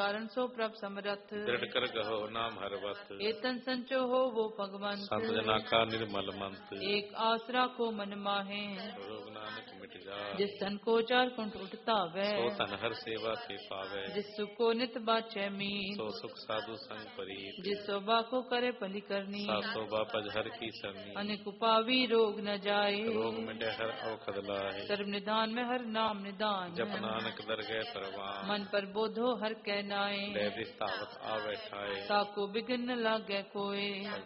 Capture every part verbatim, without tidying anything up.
कारण सो प्रभ समरथ। दृढ़ कर गहो नाम हरवत। एतन संचो हो वो भगवंत। संत जना का निर्मल मंत। एक आसरा को मन माहे। रोग नानक मिट जाए। जिस तन को चार कुंठ उठता वै। सो तन हर सेवा से पावे। जिस सुख को नित बाचै मीत। सो सुख साधु संग परीत। जिस शोभा को करे पली करनी। सा शोभा पजहर की सरनी। अनेक उपावी रोग न जाए। रोग मिटे हर औखद लाए। सर्व निधान में हर नाम निदान। जप नानक दर गए परवान। मन पर बोधो हर कहनाए। तावत आवे ठाए। ताको बिघन लागे कोय।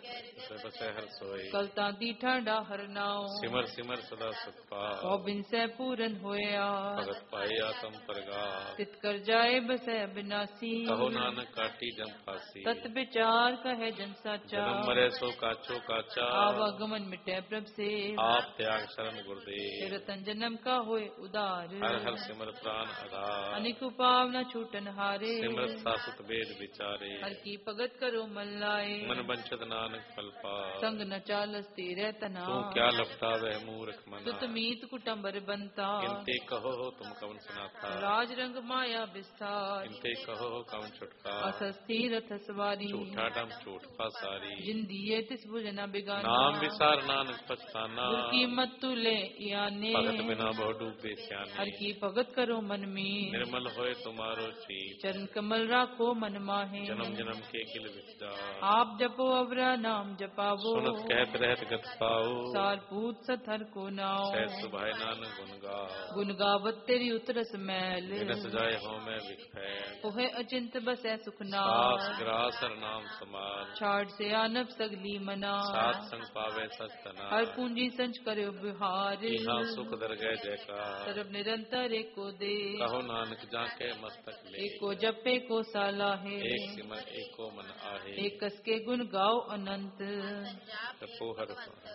बसे हर सोए। कलता दीठा हर नाव। सिमर सिमर सदा सतपाल। बिन से पूरन होया। भगत पाए आत्म परगा। तित कर जाए बसे बिनासी। कहो नानक काटी जम फांसी। तत् विचार कहे जन साचा। जन्म मरे सो काछो काचा। आवागमन मिटे प्रभ से। आप त्याग शरण गुरुदेव। रतन जन्म का होए उदार। हर हर सिमर प्राण आधार। अनेक पावना छूटन हारे। सिमर सासुत वेद विचारे। हर की भगत करो मन लाए। मन बंचत नानक फल पाए। संग न चालस तेरे तना। तू क्या लपटा वह मूर्ख मना। तुत मीत कुटम्बर बनता। इनते कहो हो तुम कवन सुनाता। राज रंग माया विस्तार। इनते कहो हो कवन छुटका। असस्थि रथ सवारी। झूठा डम झूठ पासारी। जिन दिए तिस भुजना बिगाना। नाम विसार नानक पछताना। गुर की मत तुले याने। भगत बिना बहु डूबे स्याने। हर की भगत करो मन में। निर्मल होए तुम्हारो चीत। चरण कमल राखो मन माहे। जन्म जन्म के किल विचार। आप जपो अवरा नाम जपावो। सुनत कहत रहत गत पाओ। सार पूत सथर को नाओ। सह सुभाए नानक गुण गाओ। गुण गावत तेरी उतरस मैल। बिनस जाए हो मैं विखैर। ओहे अचिंत बसै सुख नाम। सास ग्रास हर नाम समान। छाड़ से आनब सगली मना। सात संग पावे सस्तना। हर पूंजी संच करो बिहार। यहाँ सुख दर गए जयकार। सर्व निरंतर एको दे। कहो नानक जाके मस्तक ले। एको जपे को साला है। एक सिमर एको मन आहे। एक कस के गुण गाओ अनंत। जपो हर